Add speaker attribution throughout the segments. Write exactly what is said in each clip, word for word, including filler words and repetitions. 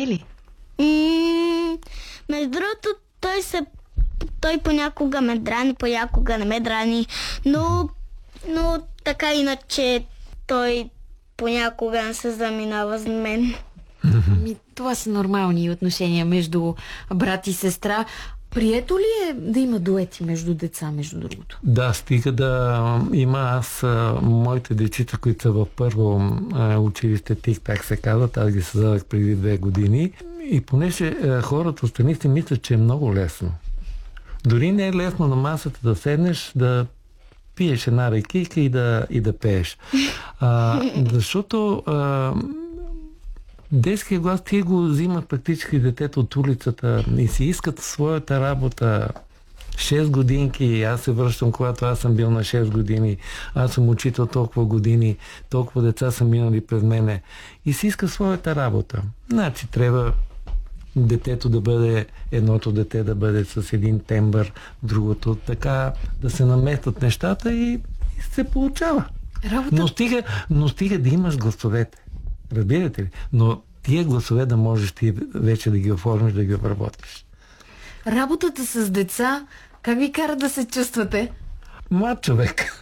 Speaker 1: пее ли?
Speaker 2: М- между другото, той се той понякога ме драни, понякога не ме драни, но, но така иначе той понякога не се заминава с мен.
Speaker 1: Ами, това са нормални отношения между брат и сестра. Прието ли е да има дуети между деца, между другото?
Speaker 3: Да, стига да има. Аз, моите дечица, които са в първо училище, Тик-так се казват, аз ги създадах преди две години. И понеже хората отстрани си мислят, че е много лесно. Дори не е лесно на масата да седнеш, да пиеш една рекийка и да, и да пееш. А, защото а, детския глас тия го взимат практически детето от улицата и си искат своята работа. шест годинки, аз се връщам, когато аз съм бил на шест години, аз съм учител толкова години, толкова деца са минали през мене и си иска своята работа. Значи трябва детето да бъде, едното дете да бъде с един тембър, другото така, да се наместят нещата и, и се получава.
Speaker 1: Работа...
Speaker 3: Но, стига, но стига да имаш гласовете. Разбирате ли? Но тия гласове да можеш ти вече да ги оформиш, да ги обработиш.
Speaker 1: Работата с деца, как ви кара да се чувствате?
Speaker 3: Млад човек.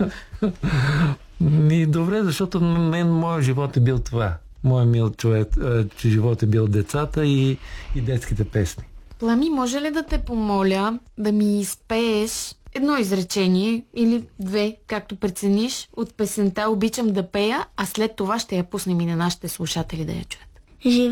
Speaker 3: И добре, защото на мен моят живот е бил това. Моят мил човек, че живот е бил децата и, и детските песни.
Speaker 1: Плами, може ли да те помоля да ми изпееш едно изречение или две, както прецениш, от песента "Обичам да пея", а след това ще я пуснем и на нашите слушатели да я чуят?
Speaker 2: Живи